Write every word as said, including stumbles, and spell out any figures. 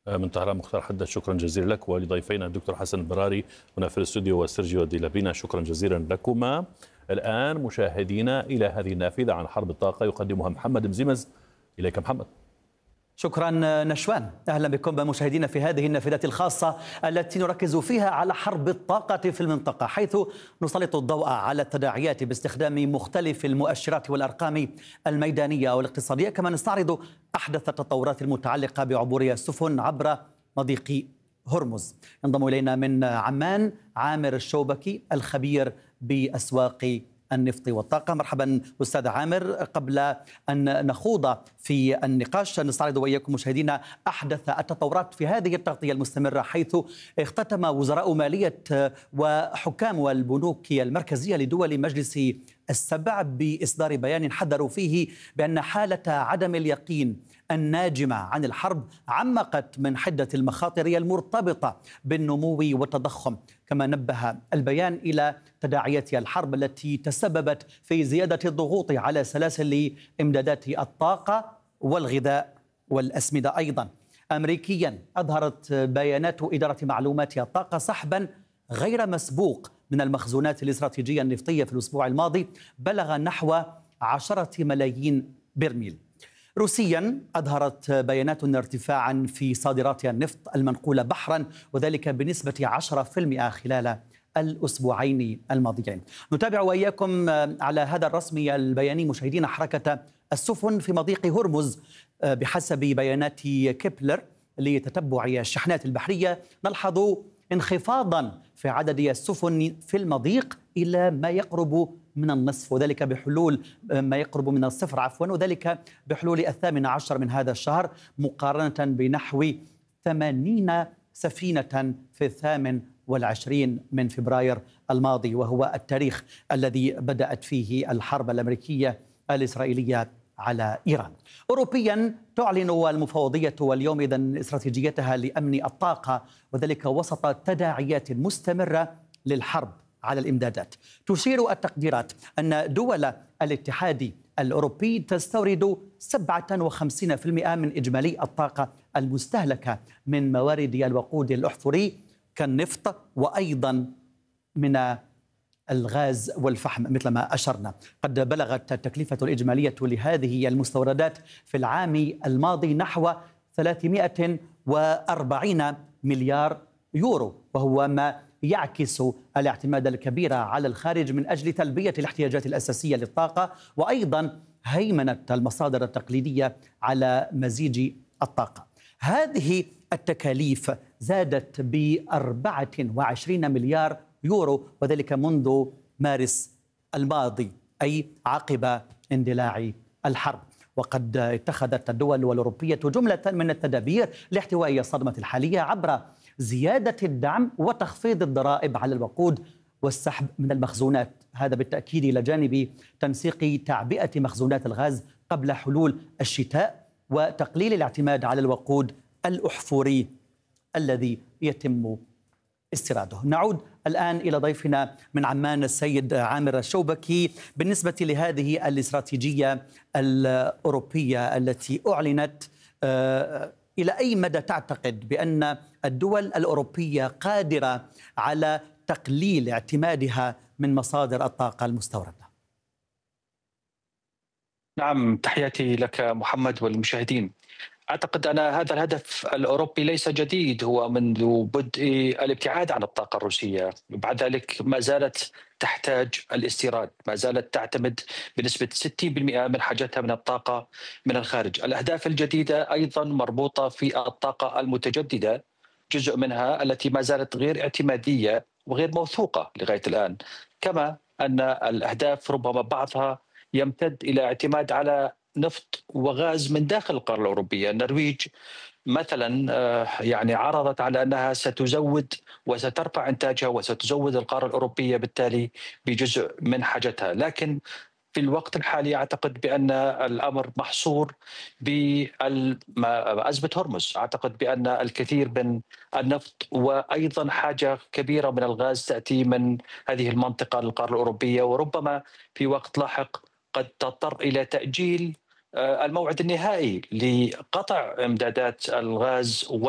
من طهران مختار حداد، شكرا جزيلا لك ولضيفينا الدكتور حسن البراري هنا في الاستوديو وسيرجيو دي لابينا، شكرا جزيلا لكما. الآن مشاهدينا إلى هذه النافذة عن حرب الطاقة يقدمها محمد مزيمز. إليك محمد. شكرا نشوان، أهلا بكم مشاهدينا في هذه النافذة الخاصة التي نركز فيها على حرب الطاقة في المنطقة، حيث نسلط الضوء على التداعيات باستخدام مختلف المؤشرات والأرقام الميدانية والاقتصادية، كما نستعرض أحدث التطورات المتعلقة بعبور السفن عبر مضيق هرمز. ينضم إلينا من عمان عامر الشوبكي الخبير بأسواق النفط والطاقة. مرحبا أستاذ عامر. قبل أن نخوض في النقاش نستعرض وإياكم مشاهدينا أحدث التطورات في هذه التغطية المستمرة، حيث اختتم وزراء مالية وحكام البنوك المركزية لدول مجلس السبع بإصدار بيان حذروا فيه بأن حالة عدم اليقين الناجمة عن الحرب عمقت من حدة المخاطر المرتبطة بالنمو والتضخم. كما نبه البيان إلى تداعيات الحرب التي تسببت في زيادة الضغوط على سلاسل إمدادات الطاقة والغذاء والأسمدة. أيضا أمريكيا أظهرت بيانات إدارة معلومات الطاقة سحبا غير مسبوق من المخزونات الاستراتيجية النفطية في الأسبوع الماضي بلغ نحو عشرة ملايين برميل. روسيا أظهرت بيانات ارتفاعا في صادرات النفط المنقولة بحرا، وذلك بنسبة عشرة بالمئة خلال الأسبوعين الماضيين. نتابع وإياكم على هذا الرسم البياني مشاهدين حركة السفن في مضيق هرمز. بحسب بيانات كيبلر لتتبع الشحنات البحرية نلحظ انخفاضا في عدد السفن في المضيق إلى ما يقرب من النصف، وذلك بحلول ما يقرب من الصفر عفوا وذلك بحلول الثامن عشر من هذا الشهر، مقارنة بنحو ثمانين سفينة في الثامن والعشرين من فبراير الماضي، وهو التاريخ الذي بدأت فيه الحرب الأمريكية الإسرائيلية على إيران. أوروبيا تعلن المفوضية واليوم إذن استراتيجيتها لأمن الطاقة، وذلك وسط تداعيات مستمرة للحرب على الإمدادات. تشير التقديرات أن دول الاتحاد الأوروبي تستورد سبعة وخمسين بالمئة من إجمالي الطاقة المستهلكة من موارد الوقود الأحفوري كالنفط، وأيضا من الغاز والفحم مثل ما أشرنا. قد بلغت التكلفة الإجمالية لهذه المستوردات في العام الماضي نحو ثلاثمئة وأربعين مليار يورو، وهو ما يعكس الاعتماد الكبير على الخارج من أجل تلبية الاحتياجات الأساسية للطاقة، وأيضا هيمنة المصادر التقليدية على مزيج الطاقة. هذه التكاليف زادت ب أربعة وعشرين مليار يورو، وذلك منذ مارس الماضي أي عقب اندلاع الحرب. وقد اتخذت الدول الأوروبية جملة من التدابير لاحتواء الصدمة الحالية عبر زيادة الدعم وتخفيض الضرائب على الوقود والسحب من المخزونات، هذا بالتأكيد إلى جانب تنسيق تعبئة مخزونات الغاز قبل حلول الشتاء وتقليل الاعتماد على الوقود الأحفوري الذي يتم استيراده. نعود الآن إلى ضيفنا من عمان السيد عامر الشوبكي. بالنسبة لهذه الاستراتيجية الأوروبية التي أعلنت، إلى أي مدى تعتقد بأن الدول الأوروبية قادرة على تقليل اعتمادها من مصادر الطاقة المستوردة؟ نعم، تحياتي لك محمد والمشاهدين. أعتقد أن هذا الهدف الأوروبي ليس جديد، هو منذ بدء الابتعاد عن الطاقة الروسية. بعد ذلك ما زالت تحتاج الاستيراد، ما زالت تعتمد بنسبة ستين بالمئة من حاجتها من الطاقة من الخارج. الأهداف الجديدة أيضا مربوطة في الطاقة المتجددة، جزء منها التي ما زالت غير اعتمادية وغير موثوقة لغاية الآن، كما أن الأهداف ربما بعضها يمتد إلى اعتماد على نفط وغاز من داخل القارة الأوروبية. النرويج مثلا يعني عرضت على أنها ستزود وسترفع إنتاجها وستزود القارة الأوروبية بالتالي بجزء من حاجتها، لكن في الوقت الحالي أعتقد بأن الأمر محصور بأزمة هرمز. أعتقد بأن الكثير من النفط وأيضا حاجة كبيرة من الغاز تأتي من هذه المنطقة للقارة الأوروبية، وربما في وقت لاحق قد تضطر إلى تأجيل الموعد النهائي لقطع إمدادات الغاز